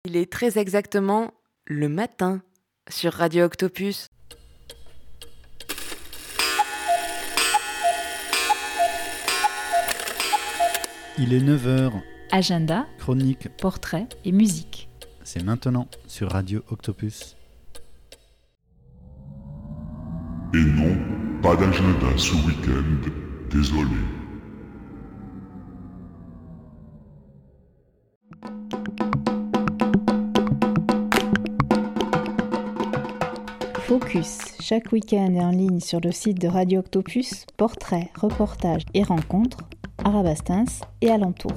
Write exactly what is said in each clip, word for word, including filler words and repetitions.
Il est très exactement le matin sur Radio Octopus. Il est neuf heures. Agenda, Chronique, portrait et musique. c'est maintenant sur Radio Octopus. Et non, pas d'agenda ce week-end, désolé. Focus, chaque week-end est en ligne sur le site de Radio Octopus, portraits, reportages et rencontres, à Rabastens et alentours.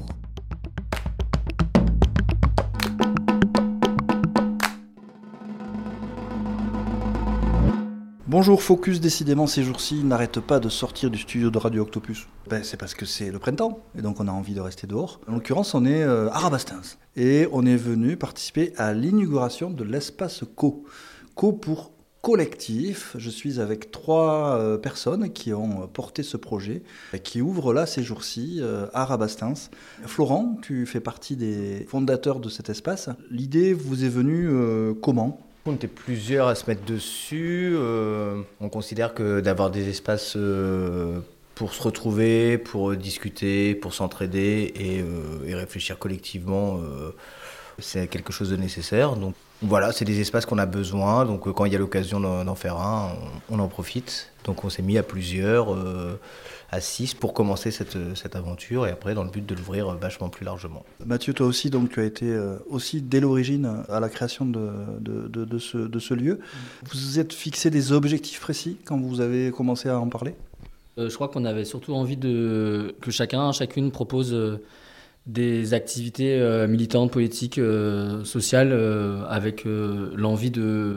Bonjour Focus, décidément ces jours-ci n'arrête pas de sortir du studio de Radio Octopus. Ben, c'est parce que c'est le printemps, et donc on a envie de rester dehors. En l'occurrence, on est euh, à Rabastens, et on est venu participer à l'inauguration de l'espace Co. Co pour collectif. Je suis avec trois euh, personnes qui ont porté ce projet, qui ouvre là ces jours-ci euh, à Rabastens. Florent, tu fais partie des fondateurs de cet espace. L'idée vous est venue euh, comment ? On était plusieurs à se mettre dessus. Euh, on considère que d'avoir des espaces euh, pour se retrouver, pour discuter, pour s'entraider et, euh, et réfléchir collectivement, euh, c'est quelque chose de nécessaire. Donc voilà, c'est des espaces qu'on a besoin. Donc euh, quand il y a l'occasion d'en, d'en faire un, on, on en profite. Donc on s'est mis à plusieurs, euh, à six, pour commencer cette, cette aventure et après dans le but de l'ouvrir vachement plus largement. Mathieu, toi aussi, donc, tu as été euh, aussi dès l'origine à la création de, de, de, de, ce, de ce lieu. Vous vous êtes fixé des objectifs précis quand vous avez commencé à en parler ? euh, Je crois qu'on avait surtout envie de, que chacun, chacune propose euh, des activités euh, militantes, politiques, euh, sociales, euh, avec euh, l'envie de...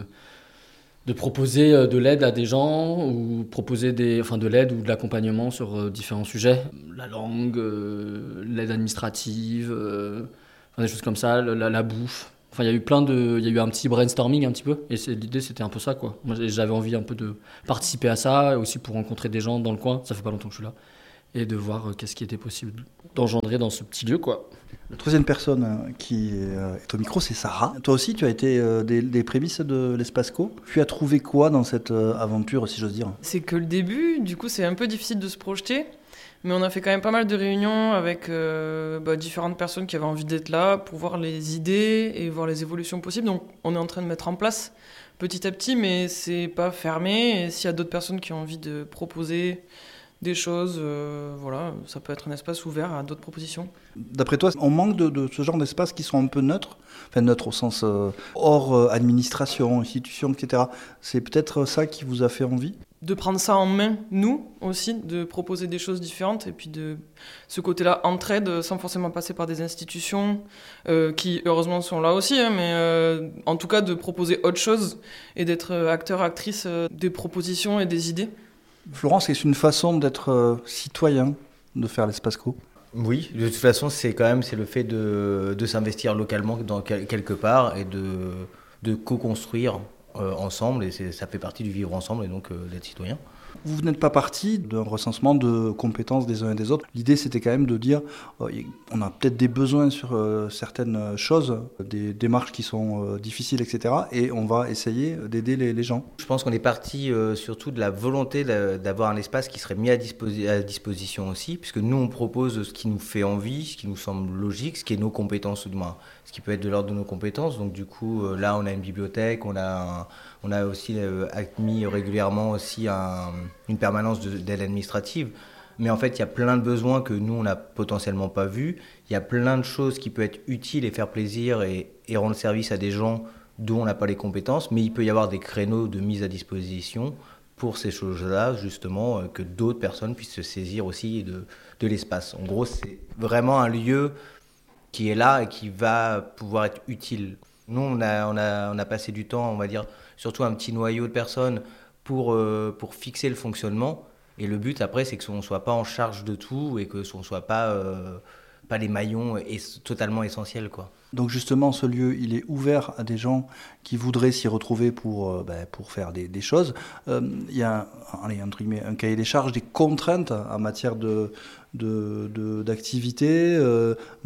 de proposer de l'aide à des gens ou proposer des, enfin de l'aide ou de l'accompagnement sur euh, différents sujets. La langue, euh, l'aide administrative, euh, enfin, des choses comme ça, la, la bouffe. Enfin, il y a eu plein de, il y a eu un petit brainstorming un petit peu et c'est, l'idée c'était un peu ça quoi. Moi j'avais envie un peu de participer à ça, aussi pour rencontrer des gens dans le coin, ça fait pas longtemps que je suis là, et de voir euh, qu'est-ce qui était possible d'engendrer dans ce petit lieu quoi. La troisième personne euh, qui est, euh, est au micro, c'est Sarah. Toi aussi, tu as été euh, des, des prémices de l'Espace Co. Tu as trouvé quoi dans cette euh, aventure, si j'ose dire ? C'est que le début, du coup, c'est un peu difficile de se projeter. Mais on a fait quand même pas mal de réunions avec euh, bah, différentes personnes qui avaient envie d'être là pour voir les idées et voir les évolutions possibles. Donc, on est en train de mettre en place petit à petit, mais c'est pas fermé. Et s'il y a d'autres personnes qui ont envie de proposer des choses, euh, voilà, ça peut être un espace ouvert à d'autres propositions. D'après toi, on manque de, de ce genre d'espaces qui sont un peu neutres, enfin neutres au sens euh, hors euh, administration, institution, et cetera. C'est peut-être ça qui vous a fait envie ? De prendre ça en main, nous aussi, de proposer des choses différentes et puis de ce côté-là, entraide, sans forcément passer par des institutions euh, qui heureusement sont là aussi, hein, mais euh, en tout cas de proposer autre chose et d'être acteur, actrice euh, des propositions et des idées. Florence, c'est une façon d'être euh, citoyen, de faire l'Espace Co. Oui, de toute façon, c'est quand même c'est le fait de, de s'investir localement dans quel, quelque part et de, de co-construire euh, ensemble. Et c'est, ça fait partie du vivre ensemble et donc euh, d'être citoyen. Vous n'êtes pas parti d'un recensement de compétences des uns et des autres. L'idée, c'était quand même de dire euh, on a peut-être des besoins sur euh, certaines choses, des démarches qui sont euh, difficiles, et cetera. Et on va essayer d'aider les, les gens. Je pense qu'on est parti euh, surtout de la volonté de, d'avoir un espace qui serait mis à, disposi- à disposition aussi, puisque nous, on propose ce qui nous fait envie, ce qui nous semble logique, ce qui est nos compétences, ou du moins ce qui peut être de l'ordre de nos compétences. Donc du coup, euh, là, on a une bibliothèque, on a, un, on a aussi euh, admis régulièrement aussi un, une permanence de, d'aide administrative. Mais en fait, il y a plein de besoins que nous, on n'a potentiellement pas vus. Il y a plein de choses qui peuvent être utiles et faire plaisir et, et rendre service à des gens dont on n'a pas les compétences. Mais il peut y avoir des créneaux de mise à disposition pour ces choses-là, justement, euh, que d'autres personnes puissent se saisir aussi de, de l'espace. En gros, c'est vraiment un lieu qui est là et qui va pouvoir être utile. Nous, on a, on a, on a passé du temps, on va dire, surtout un petit noyau de personnes pour, euh, pour fixer le fonctionnement. Et le but, après, c'est qu'on ne soit pas en charge de tout et qu'on ne soit pas, euh, pas les maillons es- totalement essentiels, quoi. Donc justement, ce lieu, il est ouvert à des gens qui voudraient s'y retrouver pour, euh, ben, pour faire des, des choses. Euh, il y a allez, entre guillemets, un cahier des charges, des contraintes en matière de, de, de, d'activité. Euh, Mathieu ?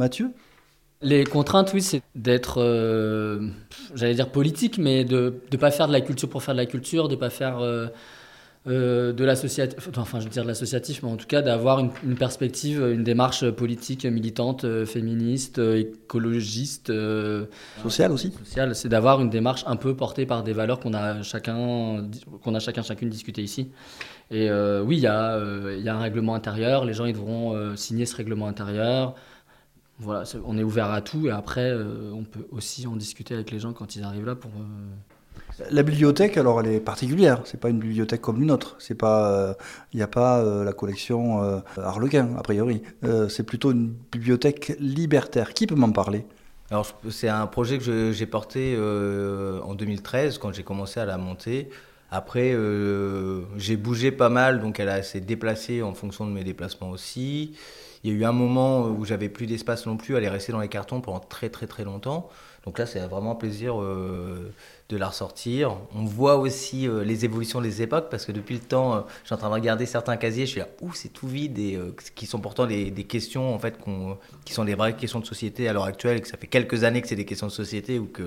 Les contraintes, oui, c'est d'être, euh, j'allais dire politique, mais de ne pas faire de la culture pour faire de la culture, de ne pas faire euh, euh, de l'associatif, enfin je veux dire de l'associatif, mais en tout cas d'avoir une, une perspective, une démarche politique, militante, euh, féministe, euh, écologiste. Euh, Social aussi. Sociale, c'est d'avoir une démarche un peu portée par des valeurs qu'on a chacun, qu'on a chacun chacune discuté ici. Et euh, oui, il y, euh, y a un règlement intérieur, les gens ils devront euh, signer ce règlement intérieur. Voilà, c'est, on est ouvert à tout et après euh, on peut aussi en discuter avec les gens quand ils arrivent là pour... Euh... La bibliothèque, alors elle est particulière, c'est pas une bibliothèque comme une autre, c'est pas, il euh, n'y a pas euh, la collection euh, Harlequin a priori, euh, c'est plutôt une bibliothèque libertaire. Qui peut m'en parler ? Alors c'est un projet que je, j'ai porté euh, en deux mille treize quand j'ai commencé à la monter. Après, euh, j'ai bougé pas mal, donc elle a, s'est déplacée en fonction de mes déplacements aussi. Il y a eu un moment où j'avais plus d'espace non plus, elle est restée dans les cartons pendant très très très longtemps. Donc là, c'est vraiment un plaisir euh, de la ressortir. On voit aussi euh, les évolutions des époques, parce que depuis le temps, euh, je suis en train de regarder certains casiers, je suis là, ouh, c'est tout vide, et euh, qui sont pourtant des, des questions, en fait, qu'on, qui sont des vraies questions de société à l'heure actuelle, et que ça fait quelques années que c'est des questions de société, ou que...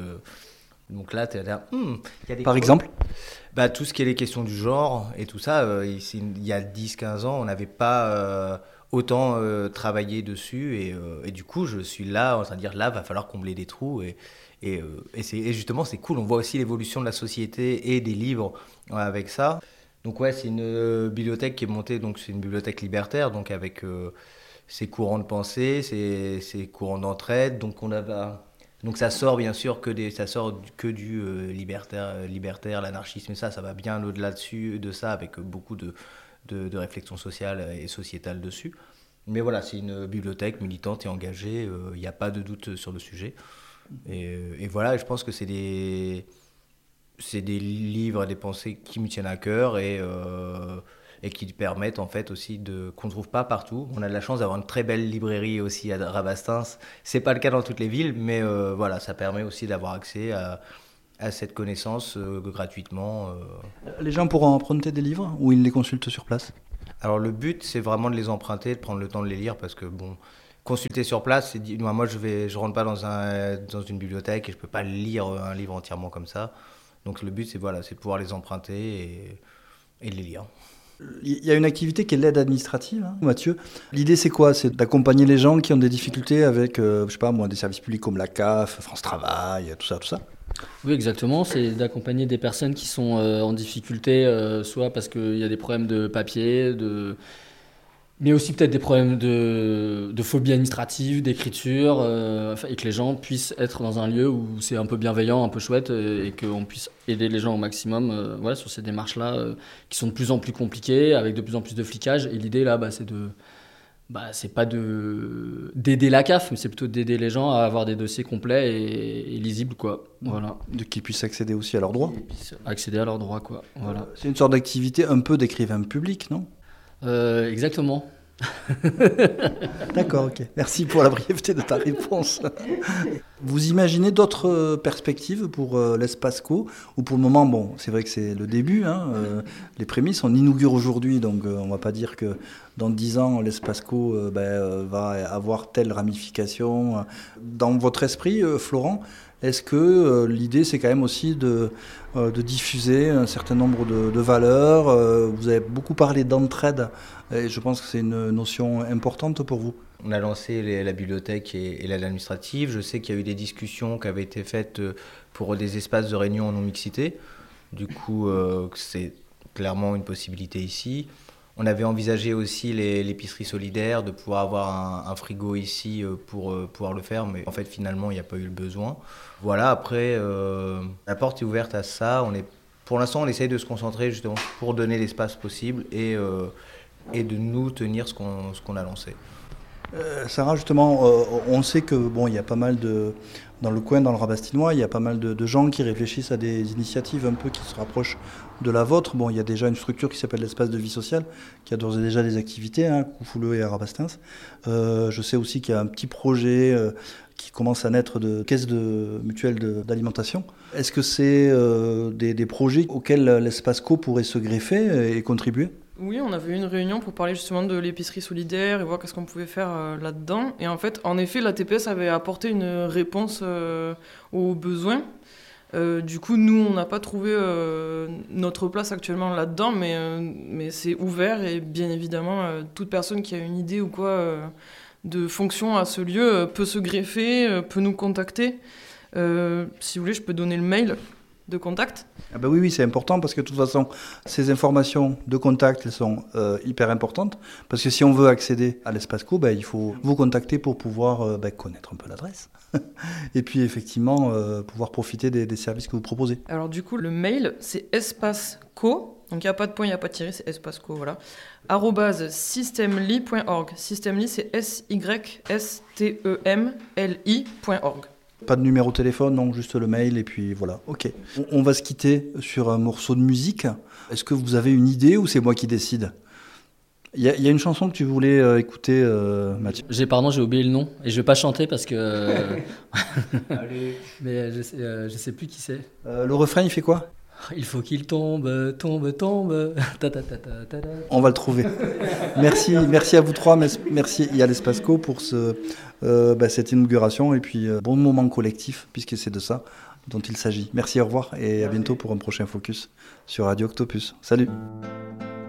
Donc là, tu es là, hmm, y a des Par choses. exemple bah, tout ce qui est les questions du genre et tout ça, euh, ici, il y a dix quinze ans, on n'avait pas euh, autant euh, travaillé dessus. Et, euh, et du coup, je suis là en train de dire, là, va falloir combler des trous. Et, et, euh, et, c'est, et justement, c'est cool. On voit aussi l'évolution de la société et des livres euh, avec ça. Donc ouais, c'est une euh, bibliothèque qui est montée, donc c'est une bibliothèque libertaire, donc avec euh, ses courants de pensée, ses, ses courants d'entraide. Donc on a... Bah, Donc ça sort bien sûr que, des, ça sort que du euh, libertaire, libertaire, l'anarchisme et ça, ça va bien au-delà dessus, de ça, avec beaucoup de, de, de réflexion sociale et sociétale dessus. Mais voilà, c'est une bibliothèque militante et engagée, il euh, n'y a pas de doute sur le sujet. Et, et voilà, je pense que c'est des, c'est des livres, des pensées qui me tiennent à cœur et... Euh, et qui permettent en fait aussi de qu'on ne trouve pas partout. On a de la chance d'avoir une très belle librairie aussi à Rabastens. C'est pas le cas dans toutes les villes, mais euh, voilà, ça permet aussi d'avoir accès à, à cette connaissance euh, gratuitement. Euh. Les gens pourront emprunter des livres ou ils les consultent sur place ? Alors le but, c'est vraiment de les emprunter, de prendre le temps de les lire, parce que bon, consulter sur place, c'est moi je vais, je rentre pas dans un dans une bibliothèque et je peux pas lire un livre entièrement comme ça. Donc le but, c'est voilà, c'est de pouvoir les emprunter et, et de les lire. Il y a une activité qui est l'aide administrative, hein, Mathieu. L'idée, c'est quoi ? C'est d'accompagner les gens qui ont des difficultés avec, euh, je sais pas moi, des services publics comme la C A F, France Travail, tout ça, tout ça. Oui, exactement. C'est d'accompagner des personnes qui sont euh, en difficulté, euh, soit parce qu'il y a des problèmes de papier, de... mais aussi peut-être des problèmes de, de phobie administrative, d'écriture, euh, et que les gens puissent être dans un lieu où c'est un peu bienveillant, un peu chouette, euh, et qu'on puisse aider les gens au maximum euh, ouais, sur ces démarches-là, euh, qui sont de plus en plus compliquées, avec de plus en plus de flicage. Et l'idée, là, bah, c'est de... Bah, c'est pas de, d'aider la C A F, mais c'est plutôt d'aider les gens à avoir des dossiers complets et, et lisibles, quoi. Voilà. De qu'ils puissent accéder aussi à leurs droits. Qu'ils puissent accéder à leurs droits, quoi. Voilà. C'est une sorte d'activité un peu d'écrivain public, non ? Euh, exactement. D'accord, ok. Merci pour la brièveté de ta réponse. Vous imaginez d'autres perspectives pour euh, l'espace co ? Ou pour le moment, bon, c'est vrai que c'est le début, hein, euh, les prémices, on inaugure aujourd'hui, donc euh, on ne va pas dire que dans dix ans, l'espace co euh, ben, euh, va avoir telle ramification. Dans votre esprit, euh, Florent, est-ce que euh, l'idée, c'est quand même aussi de, euh, de diffuser un certain nombre de, de valeurs ? euh, Vous avez beaucoup parlé d'entraide, et je pense que c'est une notion importante pour vous. On a lancé les, la bibliothèque et, et l'aide administrative. Je sais qu'il y a eu des discussions qui avaient été faites pour des espaces de réunion en non-mixité. Du coup, euh, c'est clairement une possibilité ici. On avait envisagé aussi les, l'épicerie solidaire, de pouvoir avoir un, un frigo ici pour euh, pouvoir le faire, mais en fait finalement il n'y a pas eu le besoin. Voilà, après euh, la porte est ouverte à ça. On est, pour l'instant on essaye de se concentrer justement pour donner l'espace possible et, euh, et de nous tenir ce qu'on, ce qu'on a lancé. Euh, Sarah, justement, euh, on sait que bon, il y a pas mal de dans le coin, dans le Rabastinois, il y a pas mal de, de gens qui réfléchissent à des initiatives un peu qui se rapprochent de la vôtre. Bon, il y a déjà une structure qui s'appelle l'Espace de vie sociale, qui a d'ores et déjà des activités, hein, Coufouleux et à Rabastens. Euh, je sais aussi qu'il y a un petit projet euh, qui commence à naître de caisse de mutuelle de, d'alimentation. Est-ce que c'est euh, des, des projets auxquels l'espace co pourrait se greffer et contribuer ? Oui, on avait eu une réunion pour parler justement de l'épicerie solidaire et voir qu'est-ce qu'on pouvait faire euh, là-dedans. Et en fait, en effet, l'A T P S avait apporté une réponse euh, aux besoins. Euh, du coup, nous, on n'a pas trouvé euh, notre place actuellement là-dedans, mais, euh, mais c'est ouvert et bien évidemment, euh, toute personne qui a une idée ou quoi euh, de fonction à ce lieu euh, peut se greffer, euh, peut nous contacter. Euh, si vous voulez, je peux donner le mail de contact. Ah bah oui, oui, c'est important parce que de toute façon, ces informations de contact, elles sont euh, hyper importantes. Parce que si on veut accéder à l'espace co, bah, il faut vous contacter pour pouvoir euh, bah, connaître un peu l'adresse. Et puis effectivement, euh, pouvoir profiter des, des services que vous proposez. Alors du coup, le mail, c'est espaceco. Donc il n'y a pas de point, il n'y a pas de tiré, c'est espaceco, voilà. arobase systemli point org. Systemli, c'est S Y S T E M L I point org. Pas de numéro de téléphone, non, juste le mail et puis voilà, ok. On, on va se quitter sur un morceau de musique. Est-ce que vous avez une idée ou c'est moi qui décide ? Il y, y a une chanson que tu voulais euh, écouter, euh, Mathieu. J'ai, pardon, j'ai oublié le nom et je vais pas chanter parce que. Euh... Allez. Mais je sais, euh, je sais plus qui c'est. Euh, le refrain, il fait quoi ? Il faut qu'il tombe, tombe, tombe. Ta, ta, ta, ta, ta, ta. On va le trouver. Merci, merci à vous trois, merci à l'Espace Co pour ce, euh, bah, cette inauguration et puis euh, bon moment collectif puisque c'est de ça dont il s'agit. Merci, au revoir et à bientôt pour un prochain focus sur Radio Octopus. Salut.